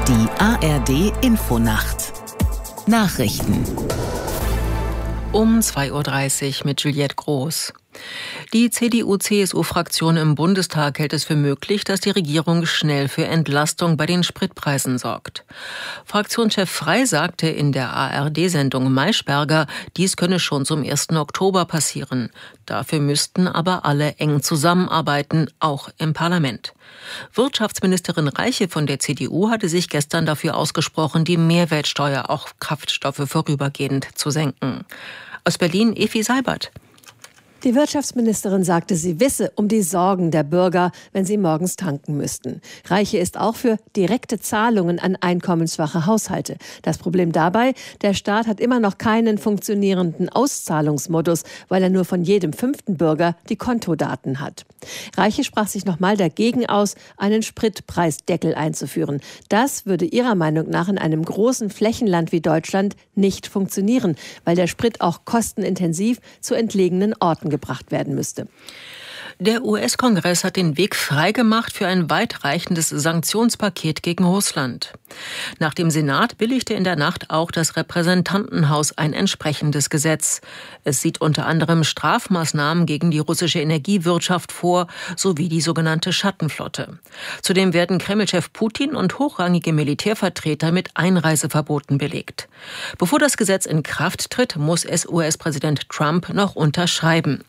Die ARD-Infonacht. Nachrichten. Um 2.30 Uhr mit Juliette Groß. Die CDU-CSU-Fraktion im Bundestag hält es für möglich, dass die Regierung schnell für Entlastung bei den Spritpreisen sorgt. Fraktionschef Frey sagte in der ARD-Sendung Maischberger, dies könne schon zum 1. Oktober passieren. Dafür müssten aber alle eng zusammenarbeiten, auch im Parlament. Wirtschaftsministerin Reiche von der CDU hatte sich gestern dafür ausgesprochen, die Mehrwertsteuer auf Kraftstoffe vorübergehend zu senken. Aus Berlin Efi Seibert. Die Wirtschaftsministerin sagte, sie wisse um die Sorgen der Bürger, wenn sie morgens tanken müssten. Reiche ist auch für direkte Zahlungen an einkommensschwache Haushalte. Das Problem dabei, der Staat hat immer noch keinen funktionierenden Auszahlungsmodus, weil er nur von jedem 5. Bürger die Kontodaten hat. Reiche sprach sich nochmal dagegen aus, einen Spritpreisdeckel einzuführen. Das würde ihrer Meinung nach in einem großen Flächenland wie Deutschland nicht funktionieren, weil der Sprit auch kostenintensiv zu entlegenen Orten gebracht werden müsste. Der US-Kongress hat den Weg freigemacht für ein weitreichendes Sanktionspaket gegen Russland. Nach dem Senat billigte in der Nacht auch das Repräsentantenhaus ein entsprechendes Gesetz. Es sieht unter anderem Strafmaßnahmen gegen die russische Energiewirtschaft vor, sowie die sogenannte Schattenflotte. Zudem werden Kreml-Chef Putin und hochrangige Militärvertreter mit Einreiseverboten belegt. Bevor das Gesetz in Kraft tritt, muss es US-Präsident Trump noch unterschreiben.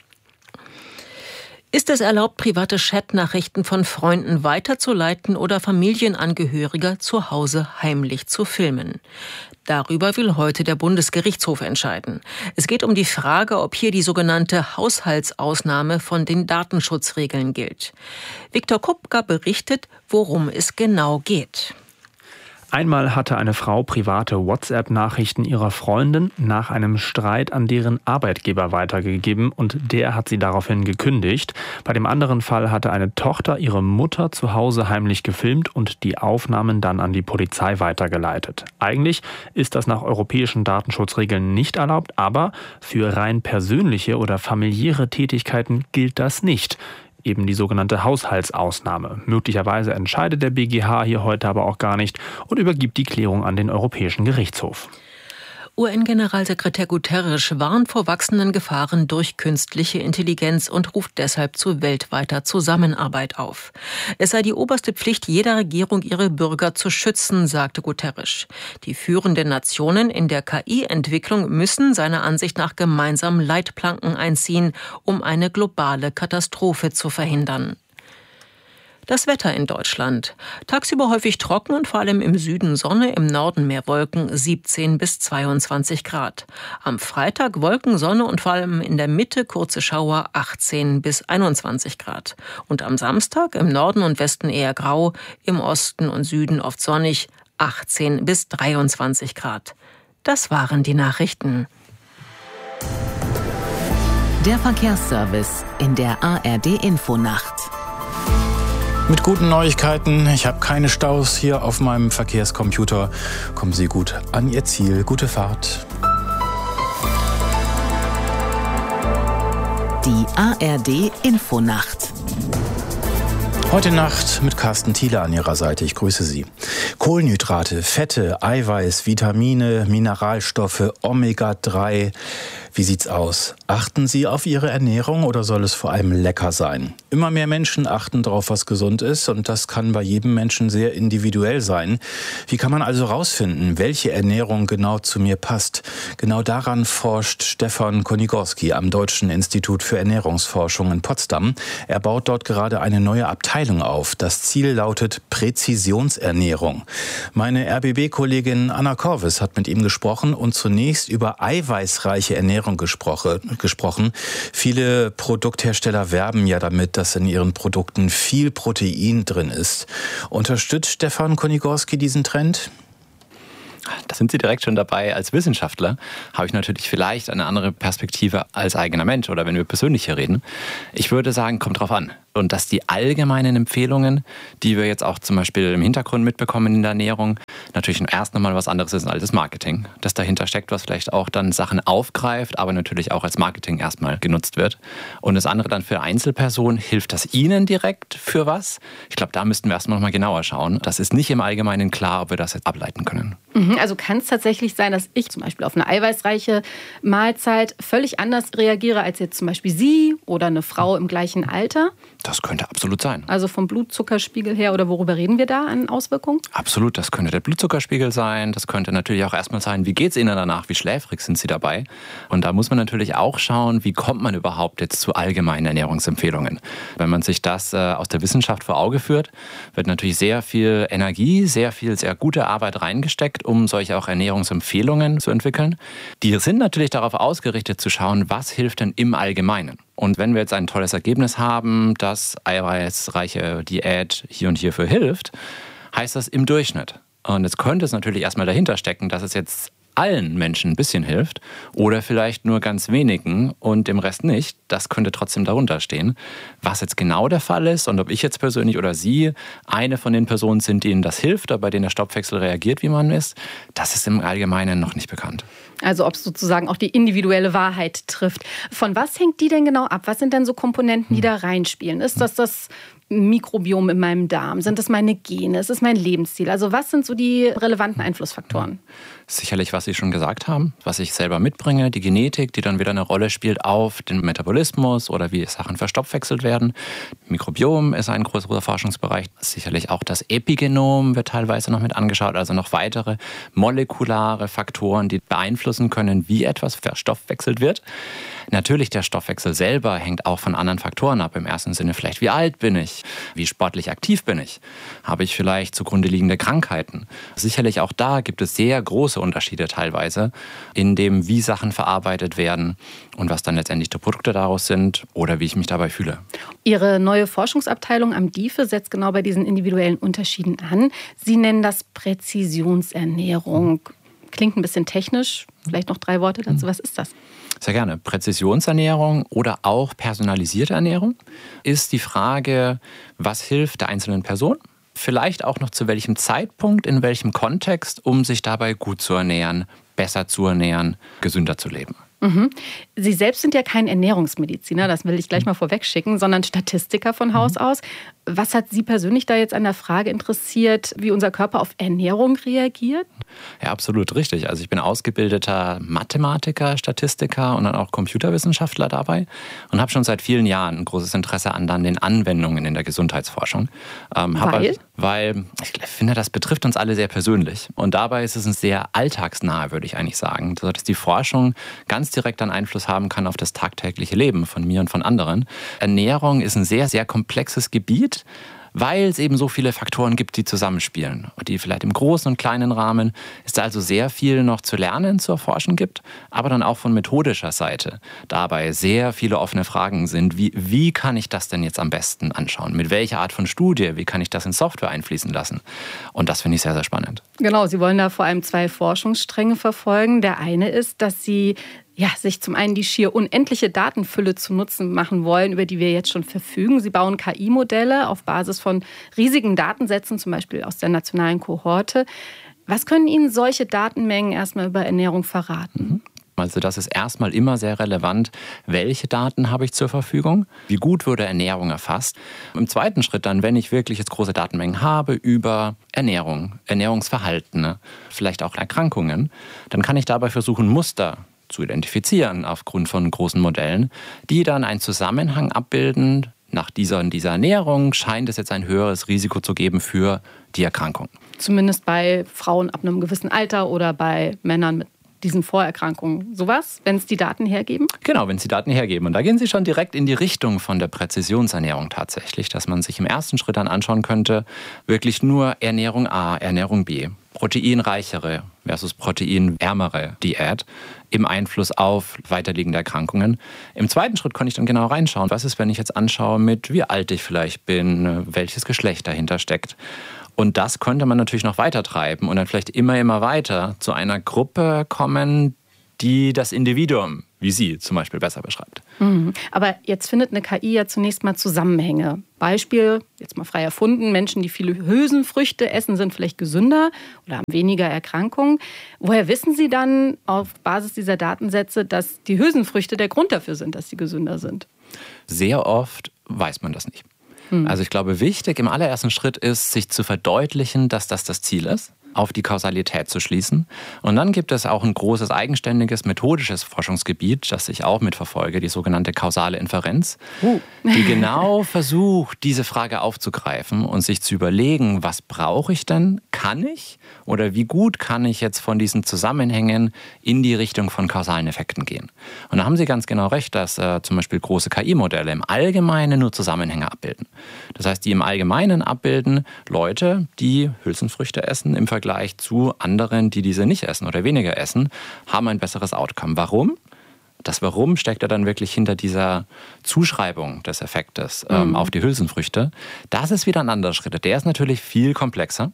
Ist es erlaubt, private Chatnachrichten von Freunden weiterzuleiten oder Familienangehörige zu Hause heimlich zu filmen? Darüber will heute der Bundesgerichtshof entscheiden. Es geht um die Frage, ob hier die sogenannte Haushaltsausnahme von den Datenschutzregeln gilt. Viktor Kupka berichtet, worum es genau geht. Einmal hatte eine Frau private WhatsApp-Nachrichten ihrer Freundin nach einem Streit an deren Arbeitgeber weitergegeben und der hat sie daraufhin gekündigt. Bei dem anderen Fall hatte eine Tochter ihre Mutter zu Hause heimlich gefilmt und die Aufnahmen dann an die Polizei weitergeleitet. Eigentlich ist das nach europäischen Datenschutzregeln nicht erlaubt, aber für rein persönliche oder familiäre Tätigkeiten gilt das nicht. Eben die sogenannte Haushaltsausnahme. Möglicherweise entscheidet der BGH hier heute aber auch gar nicht und übergibt die Klärung an den Europäischen Gerichtshof. UN-Generalsekretär Guterres warnt vor wachsenden Gefahren durch künstliche Intelligenz und ruft deshalb zu weltweiter Zusammenarbeit auf. Es sei die oberste Pflicht jeder Regierung, ihre Bürger zu schützen, sagte Guterres. Die führenden Nationen in der KI-Entwicklung müssen seiner Ansicht nach gemeinsam Leitplanken einziehen, um eine globale Katastrophe zu verhindern. Das Wetter in Deutschland. Tagsüber häufig trocken und vor allem im Süden Sonne, im Norden mehr Wolken, 17 bis 22 Grad. Am Freitag Wolken, Sonne und vor allem in der Mitte kurze Schauer, 18 bis 21 Grad. Und am Samstag im Norden und Westen eher grau, im Osten und Süden oft sonnig, 18 bis 23 Grad. Das waren die Nachrichten. Der Verkehrsservice in der ARD-Infonacht. Mit guten Neuigkeiten. Ich habe keine Staus hier auf meinem Verkehrscomputer. Kommen Sie gut an Ihr Ziel. Gute Fahrt. Die ARD-Infonacht. Heute Nacht mit Carsten Thiele an Ihrer Seite. Ich grüße Sie. Kohlenhydrate, Fette, Eiweiß, Vitamine, Mineralstoffe, Omega-3. Wie sieht's aus? Achten Sie auf Ihre Ernährung oder soll es vor allem lecker sein? Immer mehr Menschen achten darauf, was gesund ist und das kann bei jedem Menschen sehr individuell sein. Wie kann man also rausfinden, welche Ernährung genau zu mir passt? Genau daran forscht Stefan Konigorski am Deutschen Institut für Ernährungsforschung in Potsdam. Er baut dort gerade eine neue Abteilung auf. Das Ziel lautet Präzisionsernährung. Meine RBB-Kollegin Anna Korvis hat mit ihm gesprochen und zunächst über eiweißreiche Ernährung gesprochen. Viele Produkthersteller werben ja damit, dass in ihren Produkten viel Protein drin ist. Unterstützt Stefan Konigorski diesen Trend? Da sind Sie direkt schon dabei. Als Wissenschaftler habe ich natürlich vielleicht eine andere Perspektive als eigener Mensch oder wenn wir persönlich hier reden. Ich würde sagen, kommt drauf an. Und dass die allgemeinen Empfehlungen, die wir jetzt auch zum Beispiel im Hintergrund mitbekommen in der Ernährung, natürlich erst nochmal was anderes ist als das Marketing. Das dahinter steckt, was vielleicht auch dann Sachen aufgreift, aber natürlich auch als Marketing erstmal genutzt wird. Und das andere dann für Einzelpersonen, hilft das Ihnen direkt für was? Ich glaube, da müssten wir erstmal nochmal genauer schauen. Das ist nicht im Allgemeinen klar, ob wir das jetzt ableiten können. Also kann es tatsächlich sein, dass ich zum Beispiel auf eine eiweißreiche Mahlzeit völlig anders reagiere als jetzt zum Beispiel Sie oder eine Frau im gleichen Alter? Das könnte absolut sein. Also vom Blutzuckerspiegel her oder worüber reden wir da an Auswirkungen? Absolut, das könnte der Blutzuckerspiegel sein. Das könnte natürlich auch erstmal sein, wie geht es Ihnen danach, wie schläfrig sind Sie dabei? Und da muss man natürlich auch schauen, wie kommt man überhaupt jetzt zu allgemeinen Ernährungsempfehlungen. Wenn man sich das aus der Wissenschaft vor Auge führt, wird natürlich sehr viel Energie, sehr gute Arbeit reingesteckt, um solche auch Ernährungsempfehlungen zu entwickeln. Die sind natürlich darauf ausgerichtet zu schauen, was hilft denn im Allgemeinen. Und wenn wir jetzt ein tolles Ergebnis haben, dass eiweißreiche Diät hier und hierfür hilft, heißt das im Durchschnitt. Und jetzt könnte es natürlich erstmal dahinter stecken, dass es jetzt allen Menschen ein bisschen hilft oder vielleicht nur ganz wenigen und dem Rest nicht. Das könnte trotzdem darunter stehen. Was jetzt genau der Fall ist und ob ich jetzt persönlich oder Sie eine von den Personen sind, denen das hilft oder bei denen der Stoffwechsel reagiert, wie man ist, das ist im Allgemeinen noch nicht bekannt. Also ob es sozusagen auch die individuelle Wahrheit trifft. Von was hängt die denn genau ab? Was sind denn so Komponenten, die da reinspielen? Ist das Mikrobiom in meinem Darm? Sind es meine Gene? Ist es mein Lebensstil? Also was sind so die relevanten Einflussfaktoren? Sicherlich, was Sie schon gesagt haben, was ich selber mitbringe, die Genetik, die dann wieder eine Rolle spielt auf den Metabolismus oder wie Sachen verstoffwechselt werden. Mikrobiom ist ein großer Forschungsbereich. Sicherlich auch das Epigenom wird teilweise noch mit angeschaut, also noch weitere molekulare Faktoren, die beeinflussen können, wie etwas verstoffwechselt wird. Natürlich, der Stoffwechsel selber hängt auch von anderen Faktoren ab. Im ersten Sinne vielleicht, wie alt bin ich? Wie sportlich aktiv bin ich? Habe ich vielleicht zugrunde liegende Krankheiten? Sicherlich auch da gibt es sehr große Unterschiede teilweise in dem, wie Sachen verarbeitet werden und was dann letztendlich die Produkte daraus sind oder wie ich mich dabei fühle. Ihre neue Forschungsabteilung am DIFE setzt genau bei diesen individuellen Unterschieden an. Sie nennen das Präzisionsernährung. Klingt ein bisschen technisch. Vielleicht noch 3 Worte dazu. Was ist das? Sehr gerne. Präzisionsernährung oder auch personalisierte Ernährung ist die Frage, was hilft der einzelnen Person? Vielleicht auch noch zu welchem Zeitpunkt, in welchem Kontext, um sich dabei gut zu ernähren, besser zu ernähren, gesünder zu leben. Sie selbst sind ja kein Ernährungsmediziner, das will ich gleich mal vorwegschicken, sondern Statistiker von Haus aus. Was hat Sie persönlich da jetzt an der Frage interessiert, wie unser Körper auf Ernährung reagiert? Ja, absolut richtig. Also ich bin ausgebildeter Mathematiker, Statistiker und dann auch Computerwissenschaftler dabei und habe schon seit vielen Jahren ein großes Interesse an dann den Anwendungen in der Gesundheitsforschung. Weil ich finde, das betrifft uns alle sehr persönlich. Und dabei ist es ein sehr alltagsnahe, würde ich eigentlich sagen, dass die Forschung ganz direkt einen Einfluss haben kann auf das tagtägliche Leben von mir und von anderen. Ernährung ist ein sehr, sehr komplexes Gebiet, weil es eben so viele Faktoren gibt, die zusammenspielen. Und die vielleicht im großen und kleinen Rahmen ist da also sehr viel noch zu lernen, zu erforschen gibt, aber dann auch von methodischer Seite dabei sehr viele offene Fragen sind. Wie kann ich das denn jetzt am besten anschauen? Mit welcher Art von Studie? Wie kann ich das in Software einfließen lassen? Und das finde ich sehr, sehr spannend. Genau, Sie wollen da vor allem 2 Forschungsstränge verfolgen. Der eine ist, dass Sie sich zum einen die schier unendliche Datenfülle zu Nutzen machen wollen, über die wir jetzt schon verfügen. Sie bauen KI-Modelle auf Basis von riesigen Datensätzen, zum Beispiel aus der nationalen Kohorte. Was können Ihnen solche Datenmengen erstmal über Ernährung verraten? Also das ist erstmal immer sehr relevant, welche Daten habe ich zur Verfügung, wie gut wurde Ernährung erfasst. Im zweiten Schritt dann, wenn ich wirklich jetzt große Datenmengen habe über Ernährung, Ernährungsverhalten, vielleicht auch Erkrankungen, dann kann ich dabei versuchen, Muster zu identifizieren aufgrund von großen Modellen, die dann einen Zusammenhang abbilden. Nach dieser Ernährung scheint es jetzt ein höheres Risiko zu geben für die Erkrankung. Zumindest bei Frauen ab einem gewissen Alter oder bei Männern mit diesen Vorerkrankungen. Sowas, wenn es die Daten hergeben? Genau, wenn es die Daten hergeben. Und da gehen Sie schon direkt in die Richtung von der Präzisionsernährung tatsächlich, dass man sich im ersten Schritt dann anschauen könnte, wirklich nur Ernährung A, Ernährung B, proteinreichere versus proteinärmere Diät im Einfluss auf weiterliegende Erkrankungen. Im zweiten Schritt konnte ich dann genau reinschauen, was ist, wenn ich jetzt anschaue, mit wie alt ich vielleicht bin, welches Geschlecht dahinter steckt. Und das könnte man natürlich noch weiter treiben und dann vielleicht immer weiter zu einer Gruppe kommen, die das Individuum, wie Sie zum Beispiel, besser beschreibt. Aber jetzt findet eine KI ja zunächst mal Zusammenhänge. Beispiel, jetzt mal frei erfunden, Menschen, die viele Hülsenfrüchte essen, sind vielleicht gesünder oder haben weniger Erkrankungen. Woher wissen Sie dann auf Basis dieser Datensätze, dass die Hülsenfrüchte der Grund dafür sind, dass sie gesünder sind? Sehr oft weiß man das nicht. Also ich glaube, wichtig im allerersten Schritt ist, sich zu verdeutlichen, dass das Ziel ist, auf die Kausalität zu schließen. Und dann gibt es auch ein großes, eigenständiges, methodisches Forschungsgebiet, das ich auch mitverfolge, die sogenannte kausale Inferenz, die genau versucht, diese Frage aufzugreifen und sich zu überlegen, was brauche ich denn? Kann ich? Oder wie gut kann ich jetzt von diesen Zusammenhängen in die Richtung von kausalen Effekten gehen? Und da haben Sie ganz genau recht, dass zum Beispiel große KI-Modelle im Allgemeinen nur Zusammenhänge abbilden. Das heißt, die im Allgemeinen abbilden Leute, die Hülsenfrüchte essen, im Vergleich zu anderen, die diese nicht essen oder weniger essen, haben ein besseres Outcome. Warum? Das Warum steckt ja dann wirklich hinter dieser Zuschreibung des Effektes auf die Hülsenfrüchte. Das ist wieder ein anderer Schritt. Der ist natürlich viel komplexer.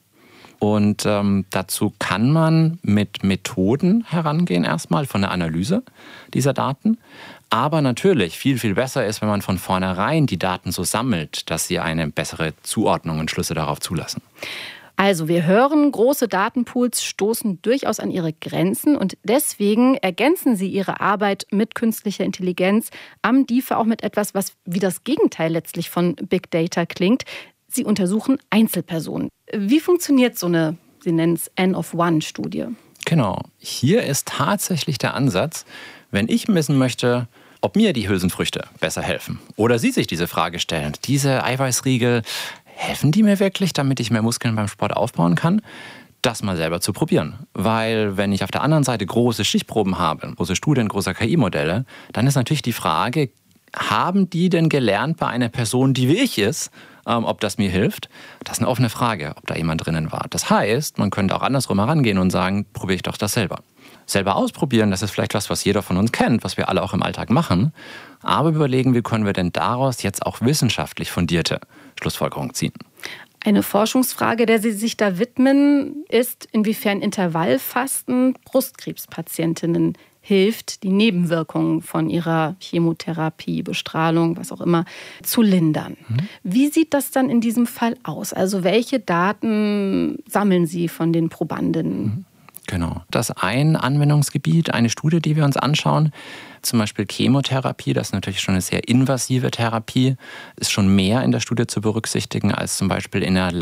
Und dazu kann man mit Methoden herangehen, erstmal von der Analyse dieser Daten. Aber natürlich viel besser ist, wenn man von vornherein die Daten so sammelt, dass sie eine bessere Zuordnung und Schlüsse darauf zulassen. Also wir hören, große Datenpools stoßen durchaus an ihre Grenzen und deswegen ergänzen Sie Ihre Arbeit mit künstlicher Intelligenz am DIFA auch mit etwas, was wie das Gegenteil letztlich von Big Data klingt. Sie untersuchen Einzelpersonen. Wie funktioniert so eine, Sie nennen es N-of-One-Studie? Genau. Hier ist tatsächlich der Ansatz, wenn ich messen möchte, ob mir die Hülsenfrüchte besser helfen oder Sie sich diese Frage stellen, diese Eiweißriegel, helfen die mir wirklich, damit ich mehr Muskeln beim Sport aufbauen kann? Das mal selber zu probieren. Weil wenn ich auf der anderen Seite große Stichproben habe, große Studien, große KI-Modelle, dann ist natürlich die Frage, haben die denn gelernt bei einer Person, die wie ich ist, ob das mir hilft? Das ist eine offene Frage, ob da jemand drinnen war. Das heißt, man könnte auch andersrum herangehen und sagen, probiere ich doch das selber. Selber ausprobieren, das ist vielleicht was jeder von uns kennt, was wir alle auch im Alltag machen. Aber überlegen, wie können wir denn daraus jetzt auch wissenschaftlich fundierte Schlussfolgerungen ziehen? Eine Forschungsfrage, der Sie sich da widmen, ist, inwiefern Intervallfasten Brustkrebspatientinnen hilft, die Nebenwirkungen von ihrer Chemotherapie, Bestrahlung, was auch immer, zu lindern. Wie sieht das dann in diesem Fall aus? Also welche Daten sammeln Sie von den Probandinnen? Genau. Das ist ein Anwendungsgebiet, eine Studie, die wir uns anschauen. Zum Beispiel Chemotherapie, das ist natürlich schon eine sehr invasive Therapie, ist schon mehr in der Studie zu berücksichtigen als zum Beispiel in der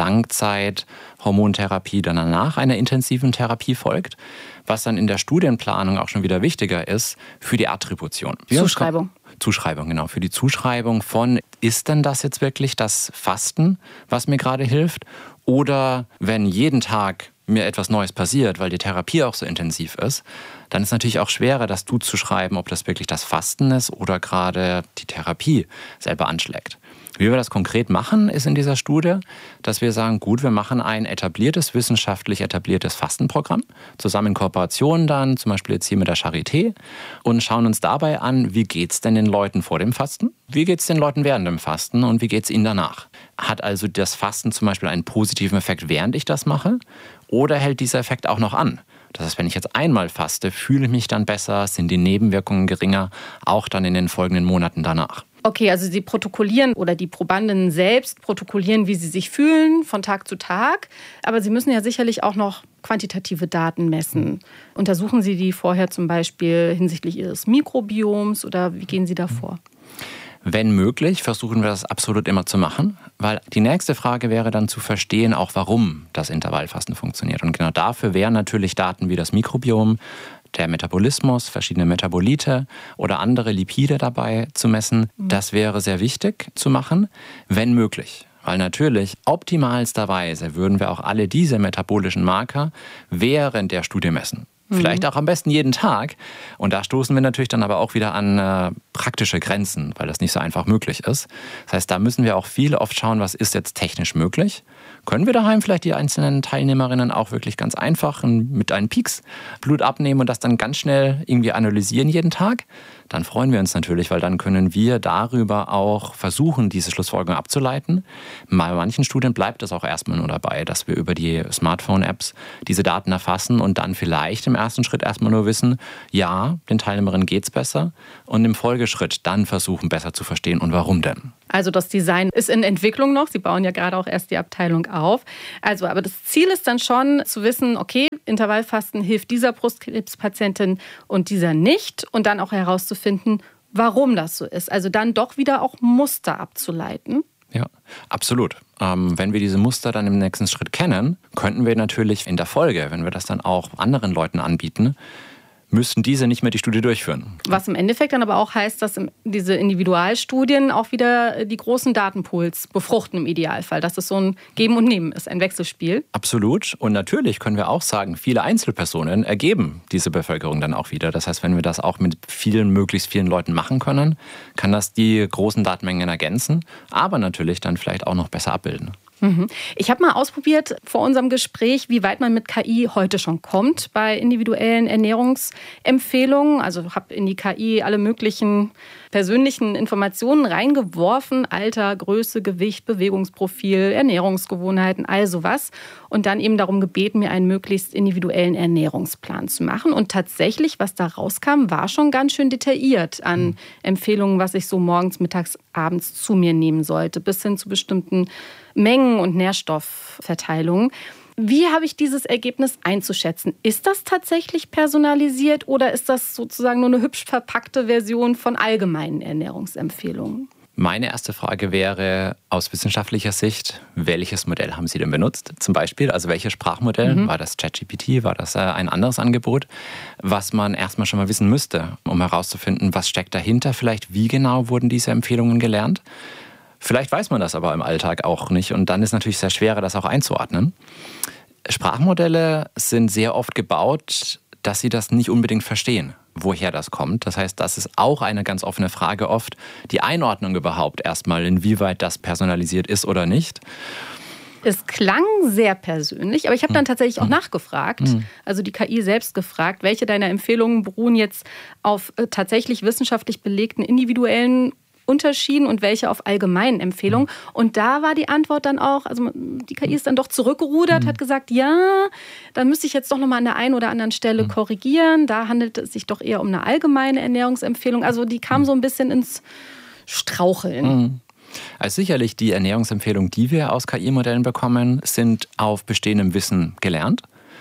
Langzeit-Hormontherapie, die danach einer intensiven Therapie folgt. Was dann in der Studienplanung auch schon wieder wichtiger ist, für die Attribution. Zuschreibung, genau. Für die Zuschreibung von, ist denn das jetzt wirklich das Fasten, was mir gerade hilft? Oder wenn jeden Tag mir etwas Neues passiert, weil die Therapie auch so intensiv ist, dann ist es natürlich auch schwerer, das zuzuschreiben, ob das wirklich das Fasten ist oder gerade die Therapie selber anschlägt. Wie wir das konkret machen, ist in dieser Studie, dass wir sagen, gut, wir machen ein wissenschaftlich etabliertes Fastenprogramm, zusammen in Kooperation dann, zum Beispiel jetzt hier mit der Charité, und schauen uns dabei an, wie geht es denn den Leuten vor dem Fasten, wie geht es den Leuten während dem Fasten und wie geht es ihnen danach. Hat also das Fasten zum Beispiel einen positiven Effekt, während ich das mache, oder hält dieser Effekt auch noch an? Das heißt, wenn ich jetzt einmal faste, fühle ich mich dann besser, sind die Nebenwirkungen geringer, auch dann in den folgenden Monaten danach. Okay, also Sie protokollieren oder die Probandinnen selbst protokollieren, wie sie sich fühlen von Tag zu Tag. Aber Sie müssen ja sicherlich auch noch quantitative Daten messen. Untersuchen Sie die vorher zum Beispiel hinsichtlich Ihres Mikrobioms oder wie gehen Sie da vor? Wenn möglich, versuchen wir das absolut immer zu machen, weil die nächste Frage wäre dann zu verstehen, auch warum das Intervallfasten funktioniert. Und genau dafür wären natürlich Daten wie das Mikrobiom, der Metabolismus, verschiedene Metabolite oder andere Lipide dabei zu messen. Das wäre sehr wichtig zu machen, wenn möglich. Weil natürlich optimalsterweise würden wir auch alle diese metabolischen Marker während der Studie messen. Vielleicht auch am besten jeden Tag. Und da stoßen wir natürlich dann aber auch wieder an praktische Grenzen, weil das nicht so einfach möglich ist. Das heißt, da müssen wir auch oft schauen, was ist jetzt technisch möglich. Können wir daheim vielleicht die einzelnen Teilnehmerinnen auch wirklich ganz einfach mit einem Pieks Blut abnehmen und das dann ganz schnell irgendwie analysieren jeden Tag? dann freuen wir uns natürlich, weil dann können wir darüber auch versuchen, diese Schlussfolgerung abzuleiten. Bei manchen Studien bleibt es auch erstmal nur dabei, dass wir über die Smartphone-Apps diese Daten erfassen und dann vielleicht im ersten Schritt erstmal nur wissen, ja, den Teilnehmerinnen geht es besser und im Folgeschritt dann versuchen, besser zu verstehen und warum denn. Also das Design ist in Entwicklung noch. Sie bauen ja gerade auch erst die Abteilung auf. Also, aber das Ziel ist dann schon zu wissen, okay, Intervallfasten hilft dieser Brustkrebspatientin und dieser nicht. Und dann auch herauszufinden, warum das so ist. Also dann doch wieder auch Muster abzuleiten. Ja, absolut. Wenn wir diese Muster dann im nächsten Schritt kennen, könnten wir natürlich in der Folge, wenn wir das dann auch anderen Leuten anbieten, müssten diese nicht mehr die Studie durchführen. Was im Endeffekt dann aber auch heißt, dass diese Individualstudien auch wieder die großen Datenpools befruchten im Idealfall, dass es so ein Geben und Nehmen ist, ein Wechselspiel. Absolut. Und natürlich können wir auch sagen, viele Einzelpersonen ergeben diese Bevölkerung dann auch wieder. Das heißt, wenn wir das auch mit möglichst vielen Leuten machen können, kann das die großen Datenmengen ergänzen, aber natürlich dann vielleicht auch noch besser abbilden. Ich habe mal ausprobiert vor unserem Gespräch, wie weit man mit KI heute schon kommt bei individuellen Ernährungsempfehlungen. Also habe in die KI alle möglichen persönlichen Informationen reingeworfen. Alter, Größe, Gewicht, Bewegungsprofil, Ernährungsgewohnheiten, all sowas. Und dann eben darum gebeten, mir einen möglichst individuellen Ernährungsplan zu machen. Und tatsächlich, was da rauskam, war schon ganz schön detailliert an Empfehlungen, was ich so morgens, mittags, abends zu mir nehmen sollte, bis hin zu bestimmten Mengen und Nährstoffverteilungen. Wie habe ich dieses Ergebnis einzuschätzen? Ist das tatsächlich personalisiert oder ist das sozusagen nur eine hübsch verpackte Version von allgemeinen Ernährungsempfehlungen? Meine erste Frage wäre aus wissenschaftlicher Sicht, welches Modell haben Sie denn benutzt? Zum Beispiel, also welches Sprachmodell? War das ChatGPT? War das ein anderes Angebot? Was man erstmal schon mal wissen müsste, um herauszufinden, was steckt dahinter? Vielleicht, wie genau wurden diese Empfehlungen gelernt? Vielleicht weiß man das aber im Alltag auch nicht und dann ist es natürlich sehr schwer, das auch einzuordnen. Sprachmodelle sind sehr oft gebaut, dass sie das nicht unbedingt verstehen, woher das kommt. Das heißt, das ist auch eine ganz offene Frage oft, die Einordnung überhaupt erstmal, inwieweit das personalisiert ist oder nicht. Es klang sehr persönlich, aber ich habe dann tatsächlich auch nachgefragt, also die KI selbst gefragt, welche deiner Empfehlungen beruhen jetzt auf tatsächlich wissenschaftlich belegten individuellen Unterschieden und welche auf allgemeinen Empfehlungen. Und da war die Antwort dann auch, also die KI ist dann doch zurückgerudert, hat gesagt, ja, da müsste ich jetzt doch nochmal an der einen oder anderen Stelle korrigieren. Da handelt es sich doch eher um eine allgemeine Ernährungsempfehlung. Also die kam so ein bisschen ins Straucheln. Also sicherlich die Ernährungsempfehlungen, die wir aus KI-Modellen bekommen, sind auf bestehendem Wissen gelernt.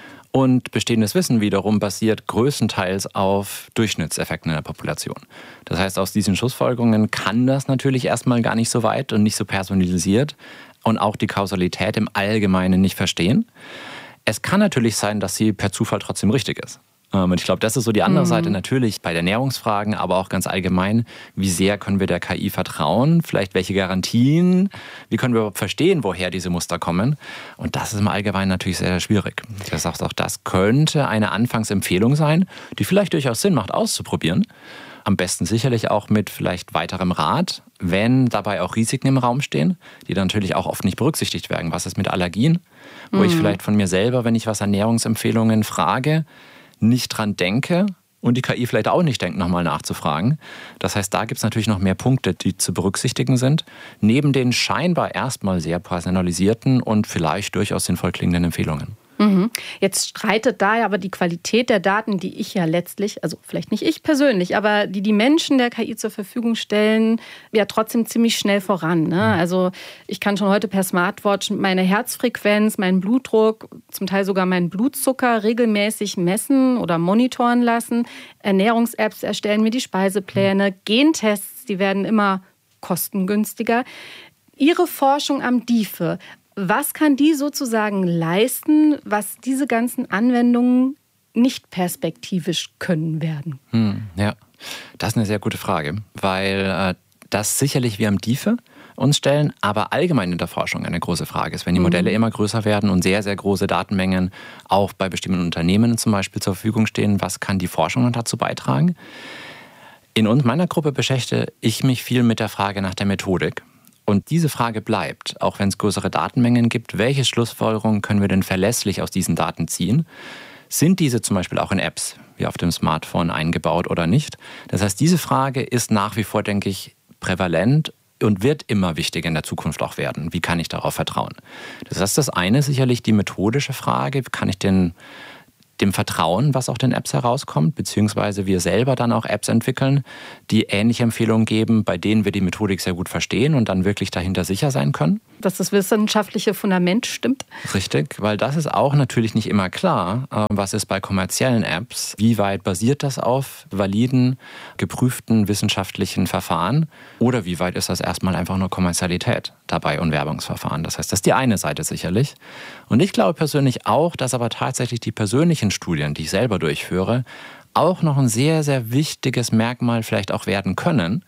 Und bestehendes Wissen wiederum basiert größtenteils auf Durchschnittseffekten in der Population. Das heißt, aus diesen Schlussfolgerungen kann das natürlich erstmal gar nicht so weit und nicht so personalisiert und auch die Kausalität im Allgemeinen nicht verstehen. Es kann natürlich sein, dass sie per Zufall trotzdem richtig ist. Und ich glaube, das ist so die andere Seite natürlich bei den Ernährungsfragen, aber auch ganz allgemein, wie sehr können wir der KI vertrauen, vielleicht welche Garantien, wie können wir überhaupt verstehen, woher diese Muster kommen. Und das ist im Allgemeinen natürlich sehr, sehr schwierig. Das heißt, auch das könnte eine Anfangsempfehlung sein, die vielleicht durchaus Sinn macht, auszuprobieren. Am besten sicherlich auch mit vielleicht weiterem Rat, wenn dabei auch Risiken im Raum stehen, die dann natürlich auch oft nicht berücksichtigt werden. Was ist mit Allergien? Wo ich vielleicht von mir selber, wenn ich was Ernährungsempfehlungen frage, nicht dran denke und die KI vielleicht auch nicht denkt, nochmal nachzufragen. Das heißt, da gibt es natürlich noch mehr Punkte, die zu berücksichtigen sind, neben den scheinbar erstmal sehr personalisierten und vielleicht durchaus sinnvoll klingenden Empfehlungen. Jetzt streitet da ja aber die Qualität der Daten, die ich ja letztlich, also vielleicht nicht ich persönlich, aber die Menschen der KI zur Verfügung stellen, ja trotzdem ziemlich schnell voran. Ne? Also ich kann schon heute per Smartwatch meine Herzfrequenz, meinen Blutdruck, zum Teil sogar meinen Blutzucker regelmäßig messen oder monitoren lassen. Ernährungs-Apps erstellen mir die Speisepläne, Gentests, die werden immer kostengünstiger. Ihre Forschung am DIFE, was kann die sozusagen leisten, was diese ganzen Anwendungen nicht perspektivisch können werden? Ja, das ist eine sehr gute Frage, weil das sicherlich wir am DIFE uns stellen, aber allgemein in der Forschung eine große Frage ist. Wenn die Modelle immer größer werden und sehr, sehr große Datenmengen auch bei bestimmten Unternehmen zum Beispiel zur Verfügung stehen, was kann die Forschung dazu beitragen? In meiner Gruppe beschäftige ich mich viel mit der Frage nach der Methodik. Und diese Frage bleibt, auch wenn es größere Datenmengen gibt, welche Schlussfolgerungen können wir denn verlässlich aus diesen Daten ziehen? Sind diese zum Beispiel auch in Apps wie auf dem Smartphone eingebaut oder nicht? Das heißt, diese Frage ist nach wie vor, denke ich, prävalent und wird immer wichtiger in der Zukunft auch werden. Wie kann ich darauf vertrauen? Das heißt, das eine ist sicherlich die methodische Frage. Kann ich dem vertrauen, was auch den Apps herauskommt, beziehungsweise wir selber dann auch Apps entwickeln, die ähnliche Empfehlungen geben, bei denen wir die Methodik sehr gut verstehen und dann wirklich dahinter sicher sein können. Dass das wissenschaftliche Fundament stimmt? Richtig, weil das ist auch natürlich nicht immer klar. Was ist bei kommerziellen Apps? Wie weit basiert das auf validen, geprüften wissenschaftlichen Verfahren? Oder wie weit ist das erstmal einfach nur Kommerzialität dabei und Werbungsverfahren? Das heißt, das ist die eine Seite sicherlich. Und ich glaube persönlich auch, dass aber tatsächlich die persönlichen Studien, die ich selber durchführe, auch noch ein sehr, sehr wichtiges Merkmal vielleicht auch werden können.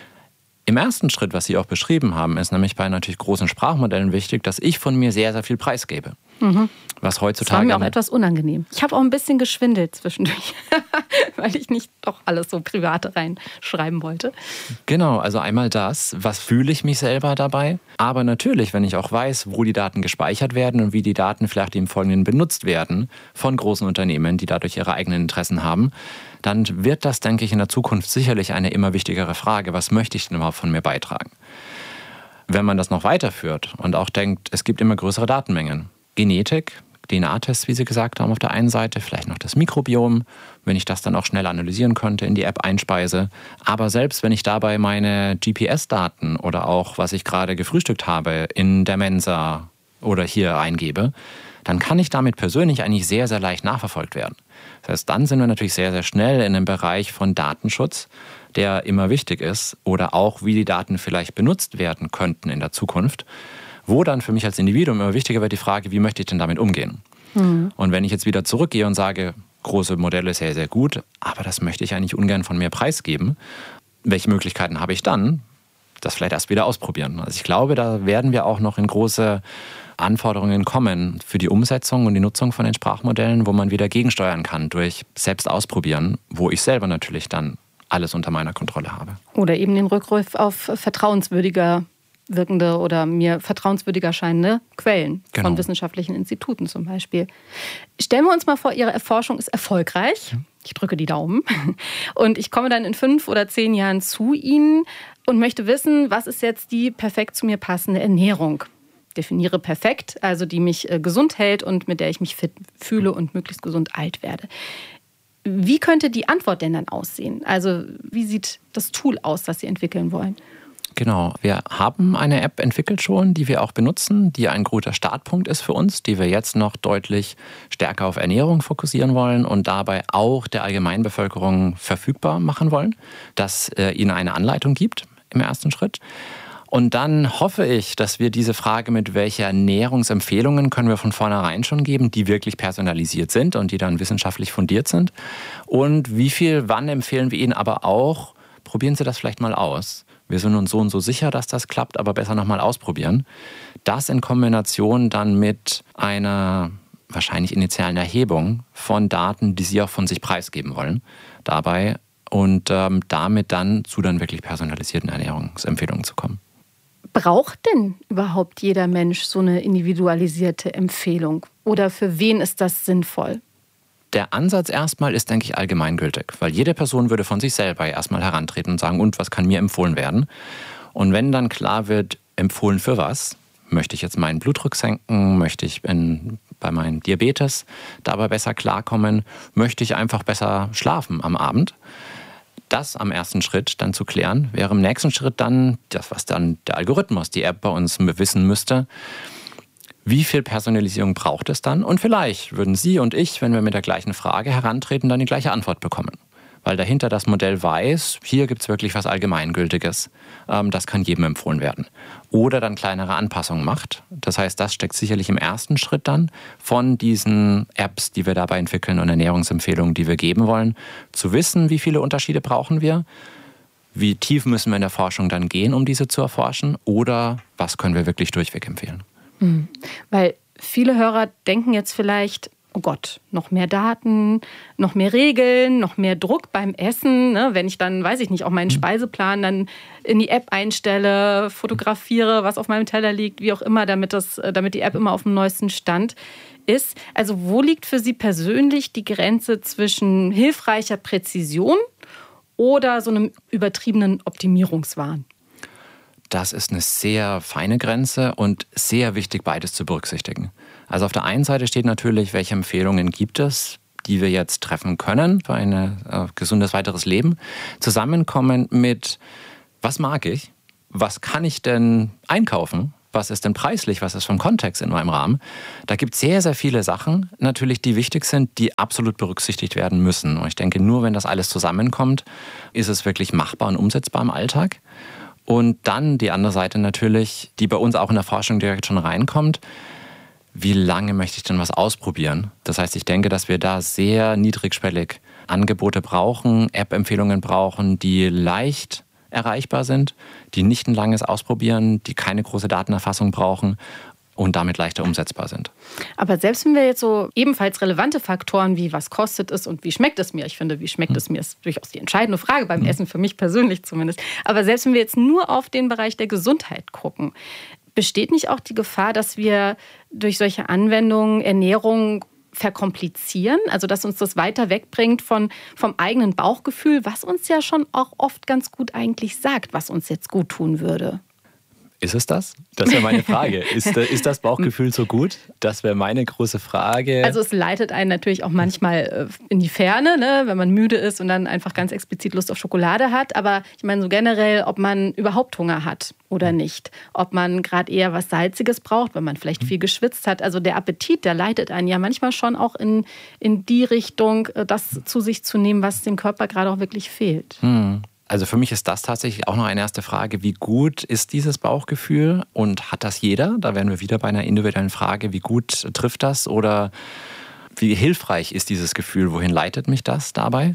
Im ersten Schritt, was Sie auch beschrieben haben, ist nämlich bei natürlich großen Sprachmodellen wichtig, dass ich von mir sehr, sehr viel preisgebe. Was heutzutage... Das war mir auch etwas unangenehm. Ich habe auch ein bisschen geschwindelt zwischendurch, weil ich nicht doch alles so Private reinschreiben wollte. Genau, also einmal das, was fühle ich mich selber dabei? Aber natürlich, wenn ich auch weiß, wo die Daten gespeichert werden und wie die Daten vielleicht im Folgenden benutzt werden von großen Unternehmen, die dadurch ihre eigenen Interessen haben, dann wird das, denke ich, in der Zukunft sicherlich eine immer wichtigere Frage. Was möchte ich denn überhaupt von mir beitragen? Wenn man das noch weiterführt und auch denkt, es gibt immer größere Datenmengen. Genetik, DNA-Tests, wie Sie gesagt haben, auf der einen Seite, vielleicht noch das Mikrobiom, wenn ich das dann auch schnell analysieren könnte, in die App einspeise. Aber selbst wenn ich dabei meine GPS-Daten oder auch, was ich gerade gefrühstückt habe, in der Mensa oder hier eingebe, dann kann ich damit persönlich eigentlich sehr, sehr leicht nachverfolgt werden. Das heißt, dann sind wir natürlich sehr, sehr schnell in einem Bereich von Datenschutz, der immer wichtig ist, oder auch, wie die Daten vielleicht benutzt werden könnten in der Zukunft, wo dann für mich als Individuum immer wichtiger wird die Frage, wie möchte ich denn damit umgehen? Und wenn ich jetzt wieder zurückgehe und sage, große Modelle sehr, sehr gut, aber das möchte ich eigentlich ungern von mir preisgeben, welche Möglichkeiten habe ich dann? Das vielleicht erst wieder ausprobieren. Also ich glaube, da werden wir auch noch in große Anforderungen kommen für die Umsetzung und die Nutzung von den Sprachmodellen, wo man wieder gegensteuern kann durch selbst ausprobieren, wo ich selber natürlich dann alles unter meiner Kontrolle habe. Oder eben den Rückruf auf vertrauenswürdiger wirkende oder mir vertrauenswürdig erscheinende Quellen von wissenschaftlichen Instituten zum Beispiel. Stellen wir uns mal vor, Ihre Erforschung ist erfolgreich. Ich drücke die Daumen. Und ich komme dann in 5 oder 10 Jahren zu Ihnen und möchte wissen, was ist jetzt die perfekt zu mir passende Ernährung? Definiere perfekt, also die mich gesund hält und mit der ich mich fit fühle und möglichst gesund alt werde. Wie könnte die Antwort denn dann aussehen? Also wie sieht das Tool aus, das Sie entwickeln wollen? Genau, wir haben eine App entwickelt schon, die wir auch benutzen, die ein guter Startpunkt ist für uns, die wir jetzt noch deutlich stärker auf Ernährung fokussieren wollen und dabei auch der Allgemeinbevölkerung verfügbar machen wollen, dass ihnen eine Anleitung gibt im ersten Schritt. Und dann hoffe ich, dass wir diese Frage, mit welche Ernährungsempfehlungen können wir von vornherein schon geben, die wirklich personalisiert sind und die dann wissenschaftlich fundiert sind. Und wie viel, wann empfehlen wir Ihnen aber auch, probieren Sie das vielleicht mal aus. Wir sind uns so und so sicher, dass das klappt, aber besser nochmal ausprobieren. Das in Kombination dann mit einer wahrscheinlich initialen Erhebung von Daten, die Sie auch von sich preisgeben wollen, dabei und damit dann zu dann wirklich personalisierten Ernährungsempfehlungen zu kommen. Braucht denn überhaupt jeder Mensch so eine individualisierte Empfehlung? Oder für wen ist das sinnvoll? Der Ansatz erstmal ist, denke ich, allgemeingültig, weil jede Person würde von sich selber erstmal herantreten und sagen, und was kann mir empfohlen werden? Und wenn dann klar wird, empfohlen für was, möchte ich jetzt meinen Blutdruck senken, möchte ich bei meinem Diabetes dabei besser klarkommen, möchte ich einfach besser schlafen am Abend, das am ersten Schritt dann zu klären, wäre im nächsten Schritt dann das, was dann der Algorithmus, die App bei uns wissen müsste. Wie viel Personalisierung braucht es dann? Und vielleicht würden Sie und ich, wenn wir mit der gleichen Frage herantreten, dann die gleiche Antwort bekommen. Weil dahinter das Modell weiß, hier gibt es wirklich was Allgemeingültiges. Das kann jedem empfohlen werden. Oder dann kleinere Anpassungen macht. Das heißt, das steckt sicherlich im ersten Schritt dann von diesen Apps, die wir dabei entwickeln und Ernährungsempfehlungen, die wir geben wollen, zu wissen, wie viele Unterschiede brauchen wir, wie tief müssen wir in der Forschung dann gehen, um diese zu erforschen, oder was können wir wirklich durchweg empfehlen. Weil viele Hörer denken jetzt vielleicht, oh Gott, noch mehr Daten, noch mehr Regeln, noch mehr Druck beim Essen. Ne? Wenn ich dann, weiß ich nicht, auch meinen Speiseplan dann in die App einstelle, fotografiere, was auf meinem Teller liegt, wie auch immer, damit die App immer auf dem neuesten Stand ist. Also wo liegt für Sie persönlich die Grenze zwischen hilfreicher Präzision oder so einem übertriebenen Optimierungswahn? Das ist eine sehr feine Grenze und sehr wichtig, beides zu berücksichtigen. Also auf der einen Seite steht natürlich, welche Empfehlungen gibt es, die wir jetzt treffen können für ein gesundes weiteres Leben. Zusammenkommen mit, was mag ich, was kann ich denn einkaufen, was ist denn preislich, was ist vom Kontext in meinem Rahmen. Da gibt es sehr, sehr viele Sachen natürlich, die wichtig sind, die absolut berücksichtigt werden müssen. Und ich denke, nur wenn das alles zusammenkommt, ist es wirklich machbar und umsetzbar im Alltag. Und dann die andere Seite natürlich, die bei uns auch in der Forschung direkt schon reinkommt, wie lange möchte ich denn was ausprobieren? Das heißt, ich denke, dass wir da sehr niedrigschwellig Angebote brauchen, App-Empfehlungen brauchen, die leicht erreichbar sind, die nicht ein langes Ausprobieren, die keine große Datenerfassung brauchen und damit leichter umsetzbar sind. Aber selbst wenn wir jetzt so ebenfalls relevante Faktoren wie was kostet es und wie schmeckt es mir, ich finde, wie schmeckt es mir, ist durchaus die entscheidende Frage beim Essen, für mich persönlich zumindest. Aber selbst wenn wir jetzt nur auf den Bereich der Gesundheit gucken, besteht nicht auch die Gefahr, dass wir durch solche Anwendungen Ernährung verkomplizieren? Also dass uns das weiter wegbringt vom eigenen Bauchgefühl, was uns ja schon auch oft ganz gut eigentlich sagt, was uns jetzt gut tun würde. Ist es das? Das wäre meine Frage. Ist das Bauchgefühl so gut? Das wäre meine große Frage. Also es leitet einen natürlich auch manchmal in die Ferne, ne, wenn man müde ist und dann einfach ganz explizit Lust auf Schokolade hat. Aber ich meine so generell, ob man überhaupt Hunger hat oder nicht. Ob man gerade eher was Salziges braucht, wenn man vielleicht viel geschwitzt hat. Also der Appetit, der leitet einen ja manchmal schon auch in die Richtung, das zu sich zu nehmen, was dem Körper gerade auch wirklich fehlt. Also für mich ist das tatsächlich auch noch eine erste Frage, wie gut ist dieses Bauchgefühl und hat das jeder? Da wären wir wieder bei einer individuellen Frage, wie gut trifft das oder wie hilfreich ist dieses Gefühl, wohin leitet mich das dabei?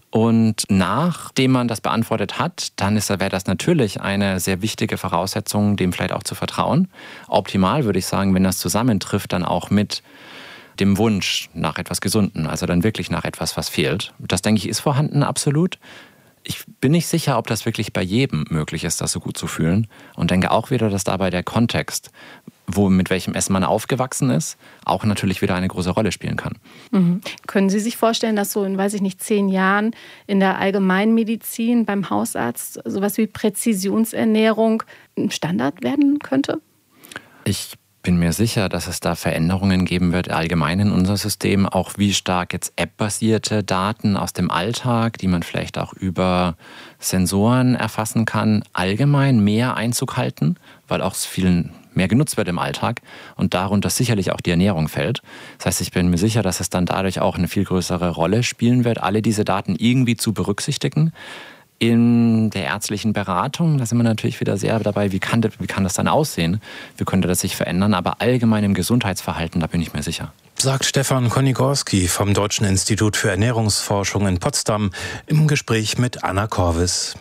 Und nachdem man das beantwortet hat, dann wäre das natürlich eine sehr wichtige Voraussetzung, dem vielleicht auch zu vertrauen. Optimal würde ich sagen, wenn das zusammentrifft, dann auch mit dem Wunsch nach etwas Gesunden, also dann wirklich nach etwas, was fehlt. Das, denke ich, ist vorhanden, absolut. Ich bin nicht sicher, ob das wirklich bei jedem möglich ist, das so gut zu fühlen. Und denke auch wieder, dass dabei der Kontext, mit welchem Essen man aufgewachsen ist, auch natürlich wieder eine große Rolle spielen kann. Können Sie sich vorstellen, dass so in, 10 Jahren in der Allgemeinmedizin beim Hausarzt sowas wie Präzisionsernährung ein Standard werden könnte? Ich bin mir sicher, dass es da Veränderungen geben wird, allgemein in unser System, auch wie stark jetzt App-basierte Daten aus dem Alltag, die man vielleicht auch über Sensoren erfassen kann, allgemein mehr Einzug halten, weil auch viel mehr genutzt wird im Alltag und darunter sicherlich auch die Ernährung fällt. Das heißt, ich bin mir sicher, dass es dann dadurch auch eine viel größere Rolle spielen wird, alle diese Daten irgendwie zu berücksichtigen. In der ärztlichen Beratung, da sind wir natürlich wieder sehr dabei, wie kann das dann aussehen? Wie könnte das sich verändern? Aber allgemein im Gesundheitsverhalten, da bin ich mir sicher. Sagt Stefan Konikorski vom Deutschen Institut für Ernährungsforschung in Potsdam im Gespräch mit Anna Korvis.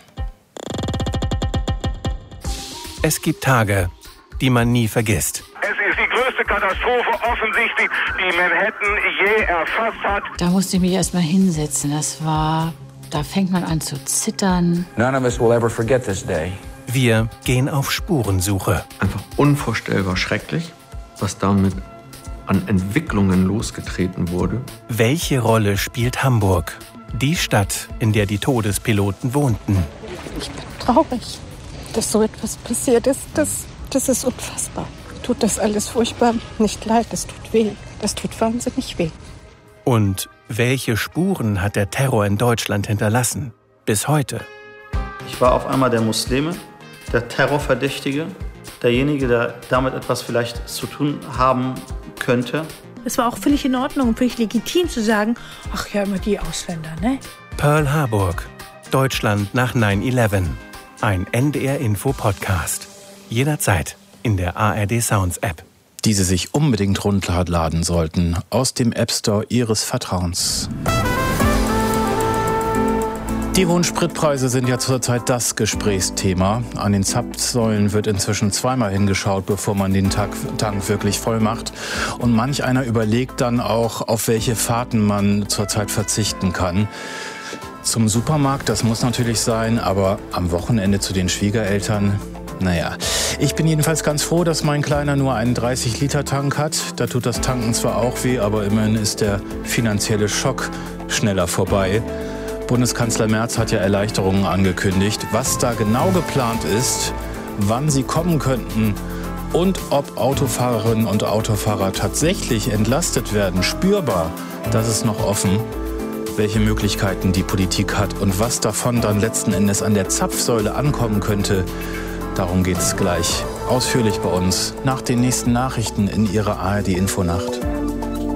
Es gibt Tage, die man nie vergisst. Es ist die größte Katastrophe offensichtlich, die Manhattan je erfasst hat. Da musste ich mich erst mal hinsetzen. Da fängt man an zu zittern. None of us will ever forget this day. Wir gehen auf Spurensuche. Einfach unvorstellbar schrecklich, was damit an Entwicklungen losgetreten wurde. Welche Rolle spielt Hamburg? Die Stadt, in der die Todespiloten wohnten. Ich bin traurig, dass so etwas passiert ist. Das ist unfassbar. Tut das alles furchtbar nicht leid, das tut weh. Das tut wahnsinnig weh. Und welche Spuren hat der Terror in Deutschland hinterlassen? Bis heute. Ich war auf einmal der Muslime, der Terrorverdächtige, derjenige, der damit etwas vielleicht zu tun haben könnte. Es war auch völlig in Ordnung und völlig legitim zu sagen, ach ja, immer die Ausländer, ne? Pearl Harbor, Deutschland nach 9/11. Ein NDR-Info-Podcast. Jederzeit in der ARD Sounds App. Die Sie sich unbedingt runterladen sollten aus dem App Store Ihres Vertrauens. Die hohen Spritpreise sind ja zurzeit das Gesprächsthema. An den Zapfsäulen wird inzwischen zweimal hingeschaut, bevor man den Tank wirklich voll macht. Und manch einer überlegt dann auch, auf welche Fahrten man zurzeit verzichten kann. Zum Supermarkt, das muss natürlich sein, aber am Wochenende zu den Schwiegereltern, naja. Ich bin jedenfalls ganz froh, dass mein Kleiner nur einen 30-Liter-Tank hat. Da tut das Tanken zwar auch weh, aber immerhin ist der finanzielle Schock schneller vorbei. Bundeskanzler Merz hat ja Erleichterungen angekündigt. Was da genau geplant ist, wann sie kommen könnten und ob Autofahrerinnen und Autofahrer tatsächlich entlastet werden, spürbar, das ist noch offen. Welche Möglichkeiten die Politik hat und was davon dann letzten Endes an der Zapfsäule ankommen könnte, darum geht's gleich ausführlich bei uns nach den nächsten Nachrichten in Ihrer ARD Infonacht.